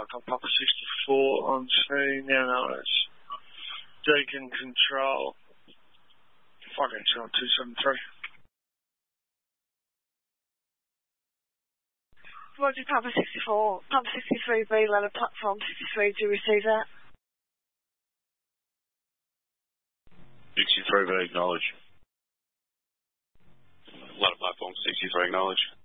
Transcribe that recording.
Echo Papa 64 on scene. Yeah, no, it's Deacon Control. Fucking Channel 273. Roger, Papa 64. Papa 63B, ladder platform 63. Do you receive that? 63B, acknowledge. Ladder platform 63, acknowledge.